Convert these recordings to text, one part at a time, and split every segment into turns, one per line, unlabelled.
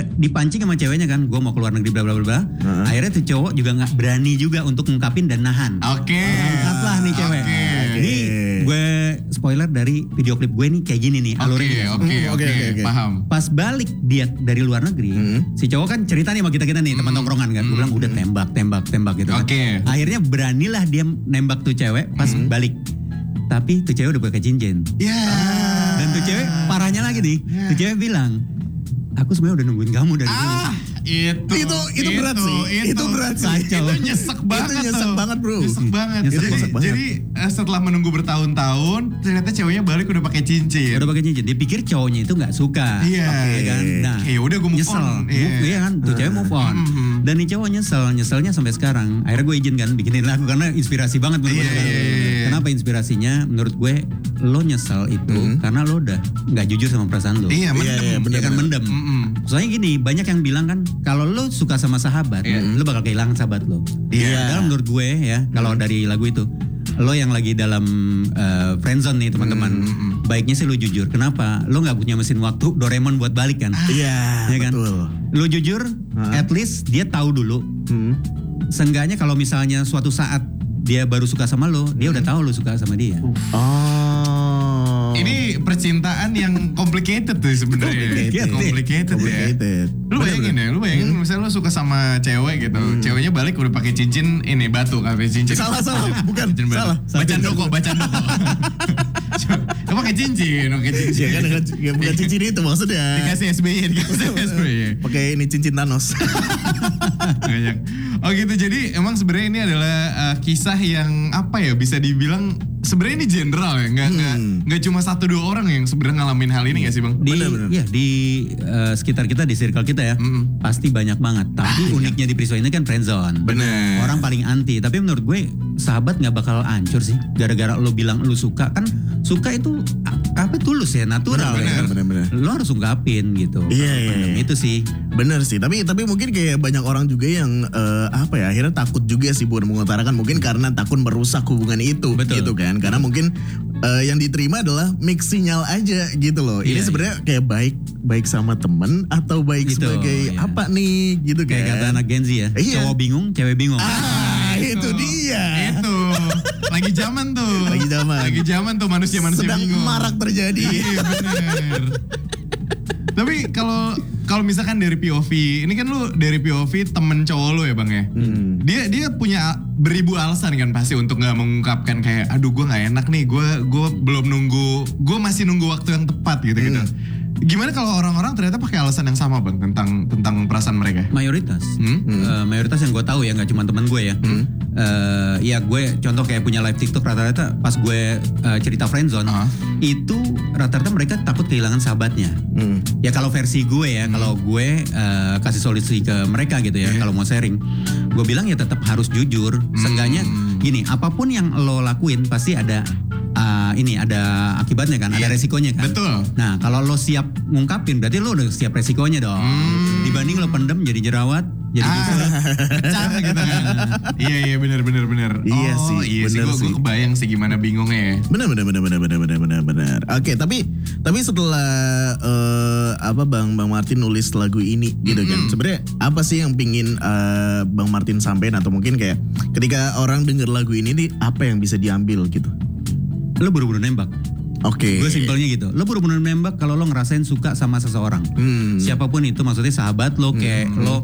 dia dipancing sama ceweknya kan, gue mau keluar negeri bla bla bla. Akhirnya tuh cowok juga nggak berani juga untuk ngungkapin dan nahan. Angkatlah nih cewek. Ini gue spoiler dari video klip gue nih kayak gini nih alurnya.
Oke. Paham.
Pas balik dia dari luar negeri, si cowok kan cerita nih sama kita nih teman tongkrongan kan. Gue bilang udah tembak gitu kan. Akhirnya beranilah dia nembak tuh cewek pas balik. Tapi tuh cewek udah pakai cincin. Dan tuh cewek parahnya lagi nih. Tuh cewek bilang, aku sebenarnya udah nungguin kamu dari dulu.
Itu berat sih. Itu berat sih.
Kacau.
Itu nyesek banget, bro. Nyesek banget.
Nyesek
Jadi setelah menunggu bertahun-tahun, ternyata ceweknya balik udah pakai cincin.
Dia pikir cowoknya itu nggak suka. Kan? Nah,
ya udah gue move
nyesel.
on.
Iya kan, tuh cewek move on. Dan nih cowok nyeselnya sampai sekarang. Akhirnya gue izin kan bikinin lagu karena inspirasi banget menurut gue. Kenapa inspirasinya? Menurut gue lo nyesel itu karena lo udah nggak jujur sama perasaan lo.
Iya,
mendem. Soalnya gini, banyak yang bilang kan kalau lo suka sama sahabat, lo bakal kehilangan sahabat lo. Padahal menurut gue ya, kalau dari lagu itu, lo yang lagi dalam friendzone nih teman-teman, baiknya sih lo jujur. Kenapa? Lo nggak punya mesin waktu Doraemon buat balik kan?
Iya
kan?
betul.
Lo jujur, at least dia tahu dulu. Seenggaknya kalau misalnya suatu saat dia baru suka sama lo, dia udah tahu lo suka sama dia.
Ini percintaan yang complicated tuh sebenarnya. Complicated ya. Lu bayangin misalnya lu suka sama cewek gitu. Ceweknya balik udah pakai cincin ini batu pakai cincin.
Salah, bukan. Salah.
Bacan doko. Lu pakai cincin.
Ya kan bukan cincin itu maksudnya.
Dikasih SBY.
Pakai ini cincin Thanos.
Banyak. Oh gitu, jadi emang sebenarnya ini adalah kisah yang apa ya, bisa dibilang sebenarnya ini general ya, nggak cuma 1-2 orang yang sebenarnya ngalamin hal ini nggak sih bang?
Di sekitar kita, di circle kita ya, pasti banyak banget. Tapi uniknya di Priswa ini kan friendzone.
Bener.
Orang paling anti. Tapi menurut gue sahabat nggak bakal hancur sih, gara-gara lo bilang lo suka. Kan suka itu apa, tulus ya, natural.
Bener.
Lo harus ungkapin gitu.
Iya.
Itu sih.
Bener sih. Tapi mungkin kayak banyak orang juga yang akhirnya takut juga sih buat mengutarakan, mungkin karena takut merusak hubungan itu.
Betul.
Gitu kan. Karena mungkin yang diterima adalah mix sinyal aja gitu loh. Ini sebenarnya kayak baik sama temen atau baik
gitu,
sebagai apa nih gitu kan.
Kayak kata anak Gen Z ya. Cowok bingung, cewek bingung.
Itu dia.
Itu. Lagi zaman tuh. Lagi zaman tuh manusia
sedang
bingung.
marak terjadi.
Iya bener. Tapi kalau misalkan dari POV, ini kan lu dari POV temen cowok lu ya bang ya. Dia punya beribu alasan kan pasti untuk nggak mengungkapkan kayak, aduh gue nggak enak nih, gue belum nunggu, gue masih nunggu waktu yang tepat gitu. Gimana kalau orang-orang ternyata pakai alasan yang sama bang tentang perasaan mereka?
Mayoritas yang gue tahu ya, nggak cuma teman gue ya. Ya gue contoh kayak punya live TikTok, rata-rata pas gue cerita friendzone itu rata-rata mereka takut kehilangan sahabatnya. Ya kalau versi gue ya, kalau gue kasih solusi ke mereka gitu ya, kalau mau sharing, gue bilang ya tetap harus jujur. Seenggaknya gini, apapun yang lo lakuin pasti ada ada akibatnya kan, ada resikonya kan.
Betul.
Nah kalau lo siap ngungkapin berarti lo udah siap resikonya dong. Dibanding lo pendem jadi jerawat, jadi
pecah gitu kan. Iya benar.
Iya sih,
gue kebayang sih gimana bingungnya ya.
Benar. Oke, tapi setelah Bang Martin nulis lagu ini gitu kan. Sebenarnya apa sih yang pingin Bang Martin sampein, atau mungkin kayak ketika orang denger lagu ini nih apa yang bisa diambil gitu?
Lo buru-buru nembak.
Oke.
Gue simpelnya gitu. Lo buru-buru nembak kalau lo ngerasain suka sama seseorang. Siapapun itu, maksudnya sahabat lo, kayak lo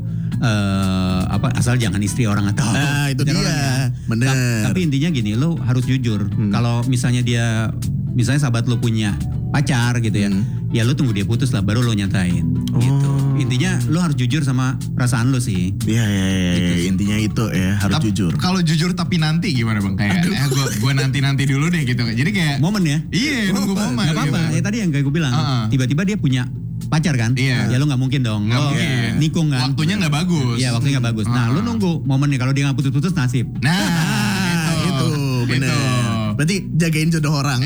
asal jangan istri orang atau
itu dia.
Ya.
Bener.
Tapi intinya gini, lo harus jujur. Kalau misalnya sahabat lo punya pacar gitu ya, ya lo tunggu dia putus lah baru lo nyatain gitu. Intinya lo harus jujur sama perasaan lo sih.
Iya. Intinya itu ya, harus jujur.
Kalau jujur tapi nanti gimana bang? Kayak gue nanti dulu deh gitu. Jadi kayak
momen ya.
Iya, nunggu momen.
Gak apa-apa.
Gitu.
Ya tadi yang kayak gue bilang, tiba-tiba dia punya pacar kan?
Iya.
Ya lo nggak mungkin dong. Lo nikung kan?
Waktunya nggak bagus.
Iya, waktunya nggak bagus. Nah, lo nunggu momennya. Kalau dia nggak putus-putus, nasib.
Itu bener. Berarti jagain jodoh orang.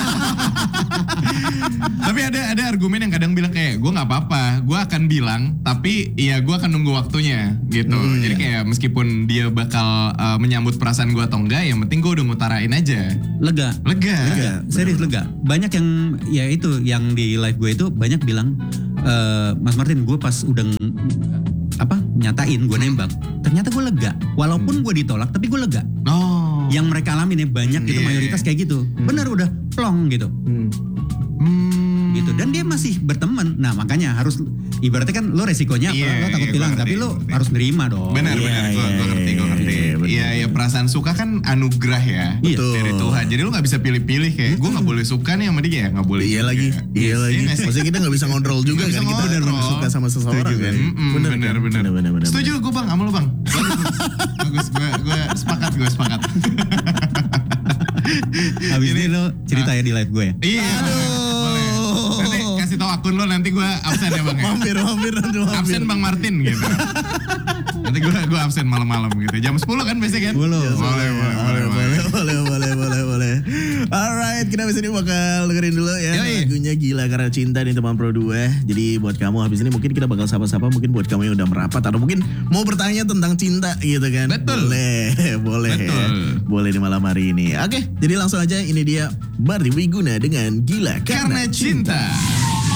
Tapi ada argumen yang kadang bilang kayak, gue nggak apa-apa, gue akan bilang, tapi ya gue akan nunggu waktunya gitu. Jadi kayak meskipun dia bakal menyambut perasaan gue atau enggak, yang penting gue udah ngutarain aja.
Lega. Serius lega. Banyak yang ya itu yang di live gue itu banyak bilang, Mas Martin, gue pas udah nyatain gue nembak, ternyata gue lega. Walaupun gue ditolak, tapi gue lega.
Oh.
Yang mereka alamin ya banyak gitu, mayoritas kayak gitu. Bener udah plong gitu. Gitu. Dan dia masih berteman. Nah makanya harus, ibaratnya kan lo resikonya apa? Lo takut hilang, tapi lo harus nerima dong.
Benar, gue ngerti. Iya, perasaan suka kan anugerah ya.
Betul.
Dari Tuhan. Jadi lo gak bisa pilih-pilih kayak, gue gak boleh suka nih sama dia, gak boleh.
Iya lagi. Maksudnya kita gak bisa ngontrol juga kan, kita benar suka sama seseorang kan. Benar.
Setuju gue bang, sama lo bang. Bagus, gue sepakat.
Habis ini lo cerita ya di live gue ya.
Iya. Boleh. Nanti kasih tahu akun lo, nanti gue absen ya bang ya.
Mampir.
Absen Bang Martin gitu. Nanti gue absen malam-malam gitu. Jam 10 kan biasanya kan?
Boleh.
Alright, kita abis ini bakal dengerin dulu ya lagunya Gila Karena Cinta nih teman Pro 2. Jadi buat kamu habis ini mungkin kita bakal sapa-sapa, mungkin buat kamu yang udah merapat atau mungkin mau bertanya tentang cinta gitu kan.
Betul.
Boleh. Boleh di malam hari ini. Oke, jadi langsung aja, ini dia Martin Wiguna dengan Gila
Karena Cinta.